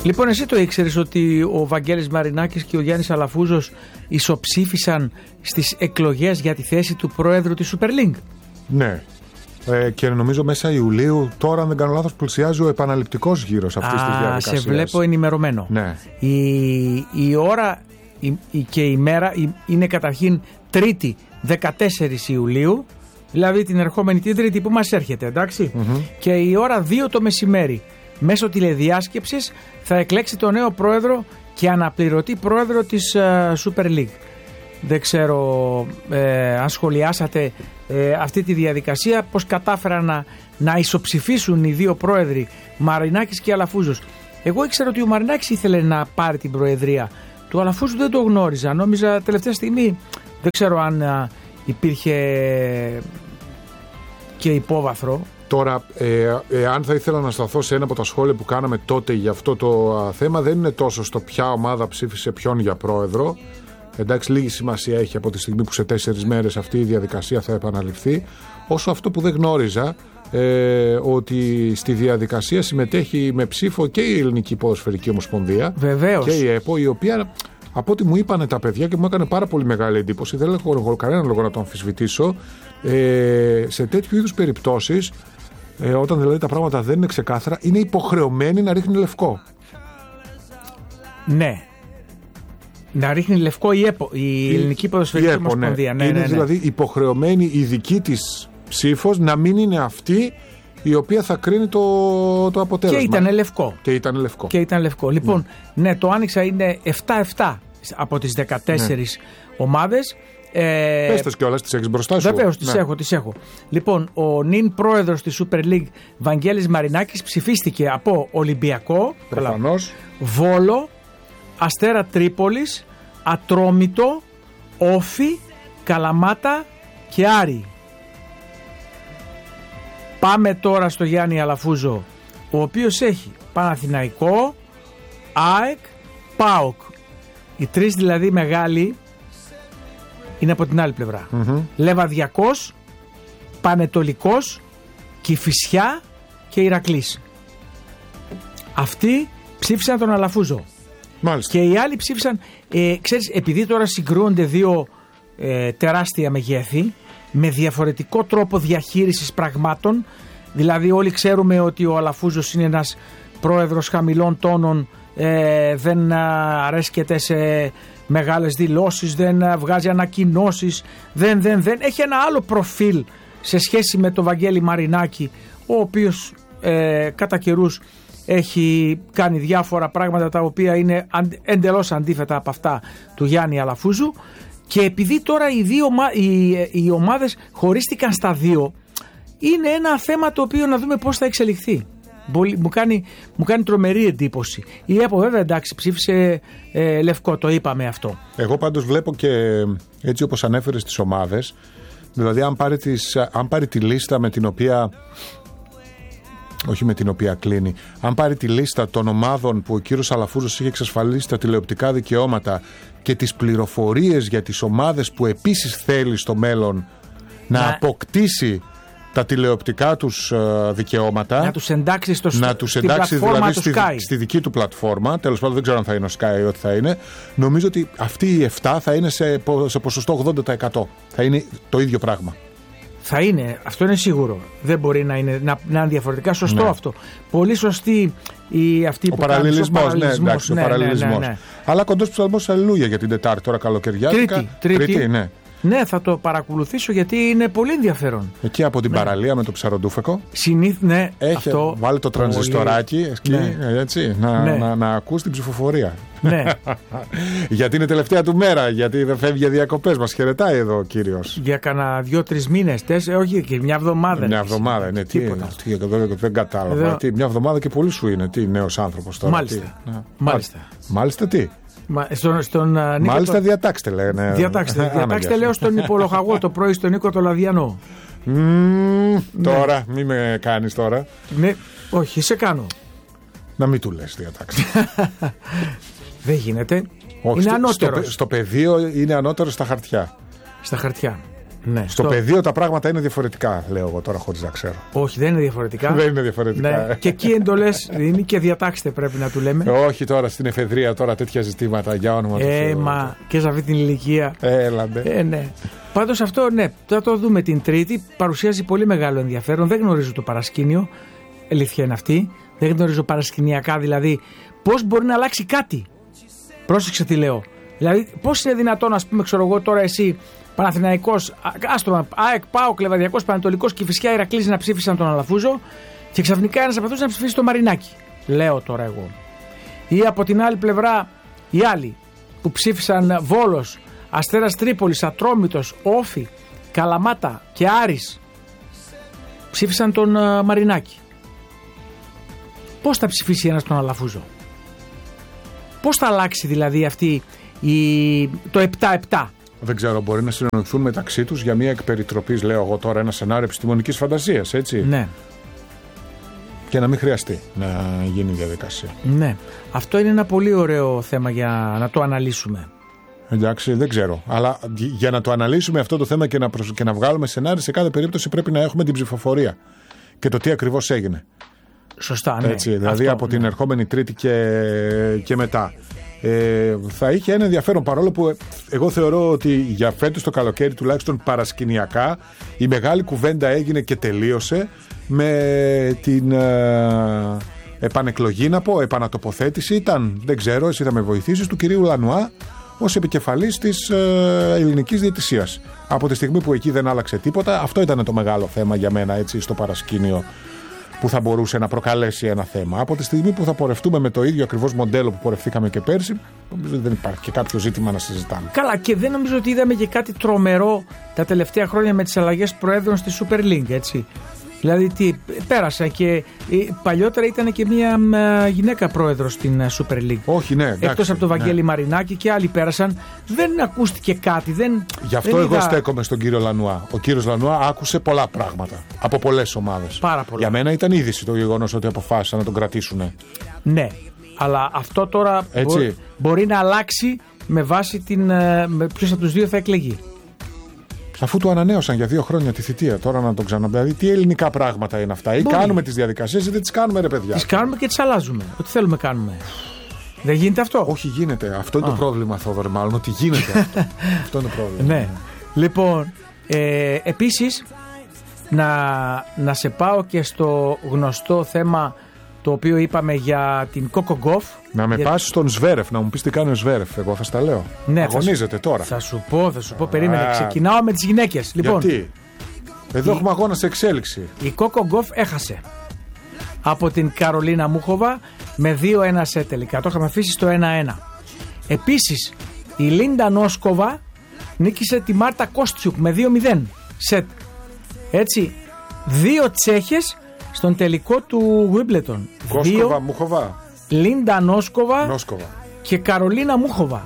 Λοιπόν, εσύ το ήξερες ότι ο Βαγγέλης Μαρινάκης και ο Γιάννης Αλαφούζος ισοψήφισαν στις εκλογές για τη θέση του πρόεδρου της Super League? Ναι. Και νομίζω μέσα Ιουλίου, τώρα αν δεν κάνω λάθος, πλησιάζει ο επαναληπτικός γύρος αυτής της διαδικασίας. Σε βλέπω ενημερωμένο. Ναι. Η ώρα και η μέρα είναι καταρχήν Τρίτη 14 Ιουλίου, δηλαδή την ερχόμενη την Τρίτη που μας έρχεται, εντάξει. Και η ώρα 2 το μεσημέρι, μέσω τηλεδιάσκεψης, θα εκλέξει το νέο πρόεδρο και αναπληρωτή πρόεδρο της Super League. Δεν ξέρω αν σχολιάσατε αυτή τη διαδικασία, πώς κατάφεραν να ισοψηφίσουν οι δύο πρόεδροι, Μαρινάκης και Αλαφούζος. Εγώ ήξερα ότι ο Μαρινάκης ήθελε να πάρει την προεδρία. Του Αλαφούζου δεν το γνώριζα. Νόμιζα τελευταία στιγμή, δεν ξέρω αν υπήρχε και υπόβαθρο. Τώρα, αν θα ήθελα να σταθώ σε ένα από τα σχόλια που κάναμε τότε για αυτό το θέμα, δεν είναι τόσο στο ποια ομάδα ψήφισε ποιον για πρόεδρο. Εντάξει, λίγη σημασία έχει από τη στιγμή που σε 4 μέρες αυτή η διαδικασία θα επαναληφθεί, όσο αυτό που δεν γνώριζα, ότι στη διαδικασία συμμετέχει με ψήφο και η Ελληνική Ποδοσφαιρική Ομοσπονδία. Βεβαίως. Και η ΕΠΟ, η οποία, από ό,τι μου είπανε τα παιδιά και μου έκανε πάρα πολύ μεγάλη εντύπωση, δεν έχω κανένα λόγο να το αμφισβητήσω, σε τέτοιου είδους περιπτώσεις, όταν δηλαδή τα πράγματα δεν είναι ξεκάθαρα, είναι υποχρεωμένη να ρίχνει λευκό. Ναι. Να ρίχνει λευκό η Ελληνική Ποδοσφαιρική Ομοσπονδία. Ναι. Είναι δηλαδή υποχρεωμένη η δική της ψήφος να μην είναι αυτή η οποία θα κρίνει το αποτέλεσμα. Και ήταν λευκό. Λοιπόν, ναι, το άνοιξα, είναι 7-7 από τις 14 ομάδες. Πες τες κιόλας, τις έχεις μπροστά σου. Βεβαίως, τις έχω. Λοιπόν, ο νυν πρόεδρος της Super League, Βαγγέλης Μαρινάκης, ψηφίστηκε από Ολυμπιακό, προφανώς, Βόλο, Αστέρα Τρίπολης, Ατρόμητο, Όφη, Καλαμάτα και Άρη. Πάμε τώρα στο Γιάννη Αλαφούζο, ο οποίος έχει Παναθηναϊκό, ΑΕΚ, ΠΑΟΚ. Οι τρεις δηλαδή μεγάλοι είναι από την άλλη πλευρά. Λεβαδιακός, Πανετολικός, Κηφισιά και Ηρακλής. Αυτοί ψήφισαν τον Αλαφούζο. Μάλιστα. Και οι άλλοι ψήφισαν, ξέρεις, επειδή τώρα συγκρούονται δύο τεράστια μεγέθη με διαφορετικό τρόπο διαχείρισης πραγμάτων, δηλαδή όλοι ξέρουμε ότι ο Αλαφούζος είναι ένας πρόεδρος χαμηλών τόνων, δεν αρέσκεται σε μεγάλες δηλώσεις, δεν βγάζει ανακοινώσεις, δεν έχει ένα άλλο προφίλ σε σχέση με τον Βαγγέλη Μαρινάκη, ο οποίος κατά καιρούς έχει κάνει διάφορα πράγματα τα οποία είναι εντελώς αντίθετα από αυτά του Γιάννη Αλαφούζου. Και επειδή τώρα οι ομάδες χωρίστηκαν στα δύο, είναι ένα θέμα το οποίο να δούμε πώς θα εξελιχθεί. Μου κάνει τρομερή εντύπωση. Η ΕΠΟ βέβαια, εντάξει, ψήφισε λευκό, το είπαμε αυτό. Εγώ πάντως βλέπω και έτσι όπως ανέφερες τις ομάδες, δηλαδή αν πάρει τη λίστα με την οποία, όχι με την οποία κλείνει, αν πάρει τη λίστα των ομάδων που ο κύριος Αλαφούζος είχε εξασφαλίσει τα τηλεοπτικά δικαιώματα και τις πληροφορίες για τις ομάδες που επίσης θέλει στο μέλλον να αποκτήσει τα τηλεοπτικά τους δικαιώματα, να τους εντάξει δηλαδή στη δική του πλατφόρμα, τέλος πάντων δεν ξέρω αν θα είναι ο Sky ή ό,τι θα είναι, νομίζω ότι αυτοί οι 7 θα είναι σε ποσοστό 80%. Θα είναι το ίδιο πράγμα. Θα είναι, αυτό είναι σίγουρο. Δεν μπορεί να είναι διαφορετικά. Σωστό, ναι. Αυτό. Πολύ σωστή αυτή που κάνει. Ο παραλληλισμός. Ναι. Αλλά κοντός ψαλμός αλληλούια για την Τετάρτη τώρα καλοκαιριάτικα. Τρίτη, ναι. Ναι, θα το παρακολουθήσω γιατί είναι πολύ ενδιαφέρον. Εκεί από την παραλία με το ψαροντούφεκο. Ναι, έχει βάλει το τρανζιστοράκι εκεί, ναι. Έτσι, να ακούς την ψηφοφορία. Ναι. Γιατί είναι τελευταία του μέρα, γιατί δεν φεύγει για διακοπές. Μας χαιρετάει εδώ ο κύριος. Για κανένα 2-3 μήνες, όχι και μια εβδομάδα. Μια εβδομάδα, είναι τίποτα. Δεν κατάλαβα. Μια εβδομάδα και πολύ σου είναι. Τι νέος άνθρωπος τώρα. Μάλιστα τι. Μάλιστα διατάξτε λένε. Διατάξτε λέω στον υπολογαγό το πρωί στον Νίκο το Λαδιανό. Τώρα μη με κάνεις τώρα. Ναι, όχι σε κάνω. Να μην του λες διατάξτε. Δεν γίνεται. Όχι, είναι ανώτερος. Στο πεδίο είναι ανώτερος στα χαρτιά. Στα χαρτιά. Ναι, στο πεδίο τα πράγματα είναι διαφορετικά, λέω εγώ τώρα χωρίς να ξέρω. Όχι, δεν είναι διαφορετικά. Δεν είναι διαφορετικά. Ναι. Και εκεί εντολές είναι και διατάξτε, πρέπει να του λέμε. Όχι τώρα στην εφεδρεία, τώρα τέτοια ζητήματα για όνομα του Θεού. Μα και σε αυτή την ηλικία. Έλαντε. Ναι. Πάντως αυτό, ναι, θα το δούμε την Τρίτη. Παρουσιάζει πολύ μεγάλο ενδιαφέρον. Δεν γνωρίζω το παρασκήνιο. Αλήθεια είναι αυτή. Δεν γνωρίζω παρασκηνιακά, δηλαδή πώς μπορεί να αλλάξει κάτι. Πρόσεξε τι λέω. Δηλαδή, πώς είναι δυνατόν, ας πούμε, ξέρω εγώ τώρα εσύ, Παναθηναϊκός, ΑΕΚ, ΠΑΟΚ, Λεβαδιακός, Πανετολικός, Κηφισιά, Ηρακλής να ψήφισαν τον Αλαφούζο και ξαφνικά ένας από αυτούς να ψηφίσει το Μαρινάκι. Λέω τώρα εγώ. Ή από την άλλη πλευρά, οι άλλοι που ψήφισαν Βόλος, Αστέρας Τρίπολης, Ατρόμητος, Όφη, Καλαμάτα και Άρης, ψήφισαν τον Μαρινάκι. Πώς θα ψηφίσει ένας τον Αλαφούζο? Πώς θα αλλάξει δηλαδή αυτή το 7-7? Δεν ξέρω, μπορεί να συνεννοηθούν μεταξύ τους για μια εκπεριτροπής, λέω εγώ τώρα, ένα σενάριο επιστημονικής φαντασίας, έτσι. Ναι. Και να μην χρειαστεί να γίνει η διαδικασία. Ναι. Αυτό είναι ένα πολύ ωραίο θέμα για να το αναλύσουμε. Εντάξει, δεν ξέρω. Αλλά για να το αναλύσουμε αυτό το θέμα και να βγάλουμε σενάρια, σε κάθε περίπτωση πρέπει να έχουμε την ψηφοφορία και το τι ακριβώς έγινε. Σωστά, ναι. Έτσι, δηλαδή αυτό, από την ερχόμενη Τρίτη και μετά. Θα είχε ένα ενδιαφέρον, παρόλο που εγώ θεωρώ ότι για φέτος το καλοκαίρι, τουλάχιστον παρασκηνιακά, η μεγάλη κουβέντα έγινε και τελείωσε με την επανεκλογή, να πω, επανατοποθέτηση ήταν, δεν ξέρω, εσύ θα με βοηθήσεις, του κυρίου Λανουά ως επικεφαλής της ελληνικής διαιτησίας. Από τη στιγμή που εκεί δεν άλλαξε τίποτα, αυτό ήταν το μεγάλο θέμα για μένα, έτσι, στο παρασκήνιο, που θα μπορούσε να προκαλέσει ένα θέμα. Από τη στιγμή που θα πορευτούμε με το ίδιο ακριβώς μοντέλο που πορευθήκαμε και πέρσι, δεν υπάρχει και κάποιο ζήτημα να συζητάμε. Καλά, και δεν νομίζω ότι είδαμε και κάτι τρομερό τα τελευταία χρόνια με τις αλλαγές προέδρων στη Super League, έτσι. Δηλαδή τι πέρασαν και παλιότερα ήταν και μια γυναίκα πρόεδρος στην Super League. Όχι, ναι. Εντάξει, εκτός από τον Βαγγέλη Μαρινάκη και άλλοι πέρασαν. Δεν ακούστηκε κάτι. Γι' αυτό εγώ στέκομαι στον κύριο Λανουά. Ο κύριος Λανουά άκουσε πολλά πράγματα από πολλές ομάδες. Πάρα πολλά. Για μένα ήταν είδηση το γεγονός ότι αποφάσισαν να τον κρατήσουν. Ναι, αλλά αυτό τώρα μπορεί να αλλάξει με βάση ποιος από τους δύο θα εκλεγεί. Αφού του ανανέωσαν για 2 χρόνια τη θητεία, τώρα να τον ξαναπεί. Δηλαδή, τι ελληνικά πράγματα είναι αυτά? Ή κάνουμε τις διαδικασίες ή δεν τις κάνουμε, ρε παιδιά. Τις κάνουμε και τις αλλάζουμε. Ό,τι θέλουμε κάνουμε. Δεν γίνεται αυτό? Όχι, γίνεται. Αυτό είναι το πρόβλημα, Θόδωρε, μάλλον. Ότι γίνεται αυτό. Αυτό είναι το πρόβλημα. Ναι. Λοιπόν, επίσης, να σε πάω και στο γνωστό θέμα το οποίο είπαμε για την Coco Gauff. Να με πας στον Σβέρεφ, να μου πεις τι κάνει ο Σβέρεφ. Εγώ θα στα λέω. Ναι, αγωνίζεται τώρα. Θα σου πω, περίμενε. Ξεκινάω με τις γυναίκες. Λοιπόν, γιατί? Εδώ έχουμε αγώνα σε εξέλιξη. Η Coco Gauff έχασε από την Καρολίνα Μούχοβα με 2-1 σετ τελικά. Το είχαμε αφήσει στο 1-1. Επίσης, η Λίντα Νόσκοβα νίκησε τη Μάρτα Κόστιουκ με 2-0 σετ. Έτσι, 2 Τσέχες στον τελικό του Wimbledon. Κόσκοβα, Μούχοβα. Λίντα Νόσκοβα και Καρολίνα Μούχοβα.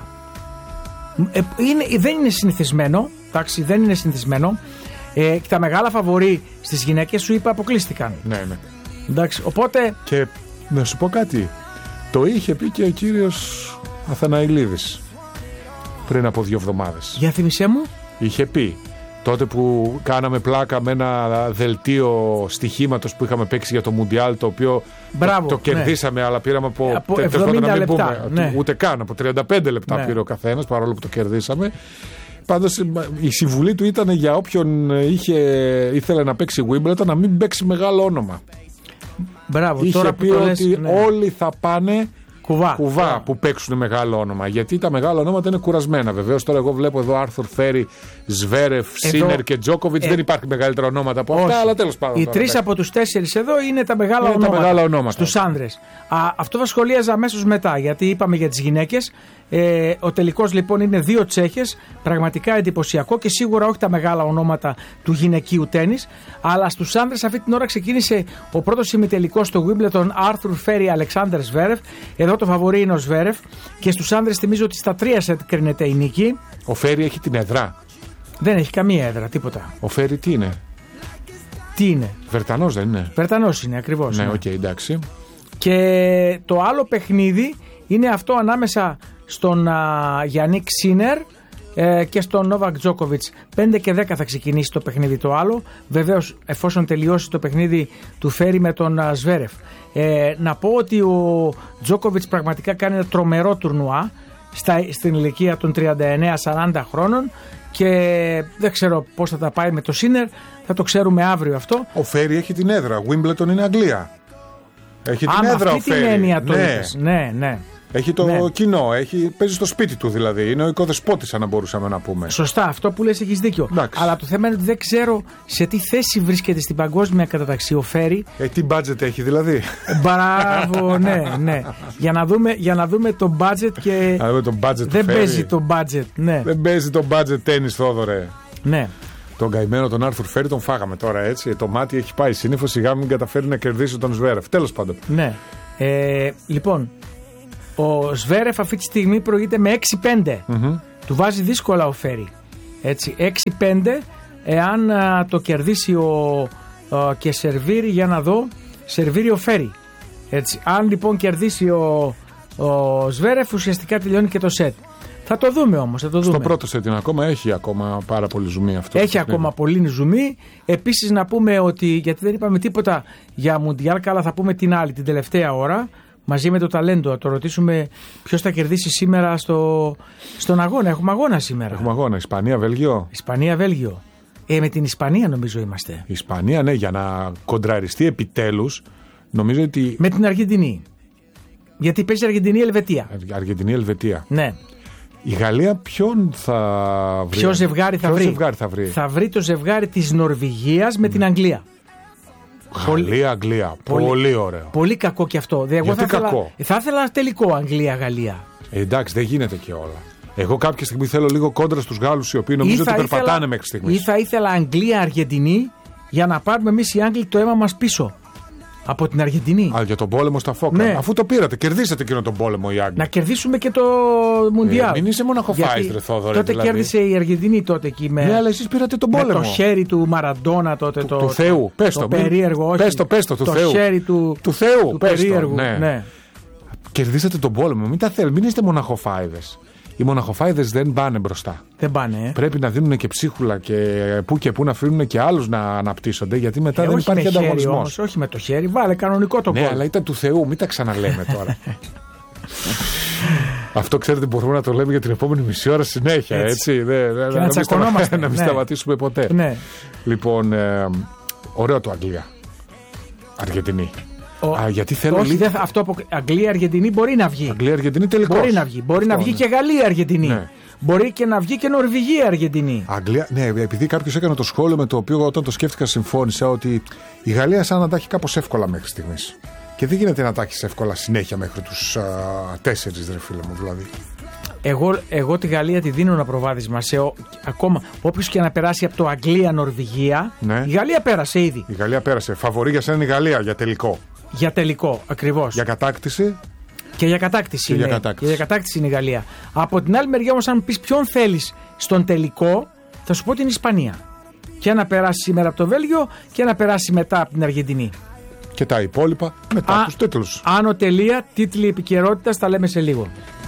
Δεν είναι συνηθισμένο. Εντάξει, δεν είναι συνηθισμένο. Και τα μεγάλα φαβορί στις γυναίκες σου είπα αποκλείστηκαν. Ναι. Εντάξει, οπότε. Και να σου πω κάτι. Το είχε πει και ο κύριος Αθαναηλίδης πριν από 2 εβδομάδες. Για θύμισέ μου. Είχε πει. Τότε που κάναμε πλάκα με ένα δελτίο στοιχήματος που είχαμε παίξει για το Μουντιάλ, το οποίο το κερδίσαμε, αλλά πήραμε από 70 λεπτά. Ναι. Ούτε καν, από 35 λεπτά πήρε ο καθένας, παρόλο που το κερδίσαμε. Πάντως η συμβουλή του ήταν για όποιον ήθελε να παίξει Wimbledon να μην παίξει μεγάλο όνομα. Μπράβο, είχε τώρα πει που το ότι λες, όλοι θα πάνε κουβά που παίξουν μεγάλο όνομα. Γιατί τα μεγάλα ονόματα είναι κουρασμένα. Βεβαίως τώρα εγώ βλέπω εδώ Άρθουρ Φέρι, Ζβέρεφ, Σίνερ και Τζόκοβιτς. Δεν υπάρχει μεγαλύτερα ονόματα από αυτά, αλλά τέλος πάντων. Οι 3 από τους 4 εδώ είναι τα μεγάλα ονόματα. Στους άνδρες. Αυτό θα σχολίαζα αμέσως μετά, γιατί είπαμε για τις γυναίκες. Ο τελικός λοιπόν είναι 2 Τσέχες, πραγματικά εντυπωσιακό και σίγουρα όχι τα μεγάλα ονόματα του γυναικείου τένις, αλλά στους άνδρες αυτή την ώρα ξεκίνησε ο πρώτος ημιτελικός στο Wimbledon, Άρθουρ Φέρι, Αλεξάνδερ Σβέρεφ. Εδώ το φαβορί είναι ο Σβέρεφ και στους άνδρες θυμίζω ότι στα 3 σετ κρίνεται η νίκη. Ο Φέρι έχει την έδρα? Δεν έχει καμία έδρα, τίποτα. Ο Φέρι τι είναι? Τι είναι? Βερτανός δεν είναι? Βερτανός είναι, ακριβώς. Ναι, οκ, εντάξει. Και το άλλο παιχνίδι είναι αυτό ανάμεσα στον Γιάννικ Σίνερ και στον Νόβακ Τζόκοβιτς 5 και 10 θα ξεκινήσει το παιχνίδι το άλλο. Βεβαίως εφόσον τελειώσει το παιχνίδι του Φέρι με τον Σβέρεφ. Να πω ότι ο Τζόκοβιτς πραγματικά κάνει ένα τρομερό τουρνουά στην ηλικία των 39-40 χρόνων και δεν ξέρω πώς θα τα πάει με το Σίνερ, θα το ξέρουμε αύριο αυτό. Ο Φέρι έχει την έδρα, Wimbledon είναι Αγγλία. Έχει την έδρα ο Φέρι. Την έννοια το είπες. Ναι. Έχει το κοινό, παίζει στο σπίτι του δηλαδή. Είναι ο οικοδεσπότης, αν μπορούσαμε να πούμε. Σωστά, αυτό που λες έχεις δίκιο. Εντάξει. Αλλά το θέμα είναι ότι δεν ξέρω σε τι θέση βρίσκεται στην παγκόσμια καταταξή ο Φέρι. Τι budget έχει δηλαδή. Μπράβο, ναι. Για να δούμε το budget και. Δεν παίζει το budget. Ναι. Δεν παίζει το budget τένις, Θόδωρε. Ναι. Τον καημένο τον Άρθουρ Φέρι τον φάγαμε τώρα έτσι. Το μάτι έχει πάει σύννεφο, σιγά μην καταφέρει να κερδίσει τον Σβέρεφ. Τέλος πάντων. Ναι. Λοιπόν. Ο Σβέρεφ αυτή τη στιγμή προηγείται με 6-5. Του βάζει δύσκολα ο Φέρι. Έτσι, 6-5. Εάν το κερδίσει και σερβίρει, για να δω, σερβίρει ο Φέρι. Έτσι, αν λοιπόν κερδίσει ο Σβέρεφ, ουσιαστικά τελειώνει και το σετ. Θα το δούμε όμως. Στο πρώτο σετ είναι ακόμα, έχει ακόμα πάρα πολύ ζουμί αυτό. Έχει ακόμα πολύ ζουμί. Επίσης να πούμε ότι, γιατί δεν είπαμε τίποτα για Μουντιάλ, καλά θα πούμε την άλλη, την τελευταία ώρα. Μαζί με το ταλέντο, να το ρωτήσουμε ποιος θα κερδίσει σήμερα στον αγώνα. Έχουμε αγώνα σήμερα. Έχουμε αγώνα. Ισπανία-Βέλγιο. Ισπανία-Βέλγιο. Με την Ισπανία νομίζω είμαστε. Ισπανία, ναι, για να κοντραριστεί επιτέλους, νομίζω ότι. Με την Αργεντινή. Γιατί παίζει Αργεντινή-Ελβετία. Αργεντινή-Ελβετία. Ναι. Η Γαλλία ποιον θα βρει. Ποιο ζευγάρι θα βρει. Θα βρει το ζευγάρι της Νορβηγίας με την Αγγλία. Γαλλία-Αγγλία. Πολύ ωραίο. Πολύ κακό και αυτό. Γιατί κακό. Θα ήθελα τελικό Αγγλία-Γαλλία. Εντάξει, δεν γίνεται και όλα. Εγώ κάποια στιγμή θέλω λίγο κόντρα στους Γάλλους, οι οποίοι νομίζω ότι περπατάνε μέχρι στιγμής. Ή θα ήθελα Αγγλία-Αργεντινή για να πάρουμε εμείς οι Άγγλοι το αίμα μας πίσω. Από την Αργεντινή. Για τον πόλεμο στα Φόκρα. Ναι. Αφού το πήρατε, κερδίσατε εκείνο τον πόλεμο οι Άγγλοι. Να κερδίσουμε και το Μουντιάλ. Μην είσαι μοναχοφάιστρε, Θόδωρε. Τότε δηλαδή. Κέρδισε η Αργεντινή τότε εκεί με. Ναι, αλλά εσείς πήρατε τον πόλεμο. Με το χέρι του Μαραντόνα τότε. Του Θεού. Πες το. Περίεργο, όχι. Πες το, του Θεού. Το χέρι του Θεού. Του περίεργου. Ναι. Κερδίσατε τον πόλεμο. Μην είστε μοναχοφάιδες. Οι μοναχοφάιδες δεν πάνε μπροστά. Δεν πάνε. Πρέπει να δίνουν και ψίχουλα και που να αφήνουν και άλλους να αναπτύσσονται, γιατί μετά δεν υπάρχει ανταγωνισμός. Όχι με το χέρι, βάλε κανονικό το κόλπο. Ναι, αλλά ήταν του Θεού, μην τα ξαναλέμε τώρα. Αυτό ξέρετε μπορούμε να το λέμε για την επόμενη μισή ώρα συνέχεια, έτσι. Να μην σταματήσουμε ποτέ. Ναι. Λοιπόν, ωραίο το Αγγλία. Αργεντινή. Γιατί θέλω αυτό από Αγγλία-Αργεντινή μπορεί να βγει. Αγγλία-Αργεντινή τελικώς. Μπορεί να βγει. Μπορεί να βγει και Γαλλία-Αργεντινή. Ναι. Μπορεί και να βγει και Νορβηγία-Αργεντινή. Ναι, επειδή κάποιος έκανε το σχόλιο με το οποίο όταν το σκέφτηκα συμφώνησα ότι η Γαλλία σαν να τα έχει κάπως εύκολα μέχρι στιγμής. Και δεν γίνεται να τα έχει εύκολα συνέχεια μέχρι τους 4, ρε φίλε μου δηλαδή. Εγώ τη Γαλλία τη δίνω ένα προβάδισμα σε ακόμα. Όποιος και να περάσει από το Αγγλία-Νορβηγία. Ναι. Η Γαλλία πέρασε ήδη. Η Γαλλία πέρασε. Φαβορί για σένα είναι η Γαλλία για τελικό. Για τελικό, ακριβώς. Για κατάκτηση. Και για κατάκτηση. Για κατάκτηση είναι η Γαλλία. Από την άλλη μεριά όμως, αν πεις ποιον θέλεις στον τελικό, θα σου πω την Ισπανία. Και να περάσει σήμερα από το Βέλγιο και να περάσει μετά από την Αργεντινή. Και τα υπόλοιπα μετά τους τίτλους. Άνω τελεία, τίτλοι επικαιρότητας, τα λέμε σε λίγο.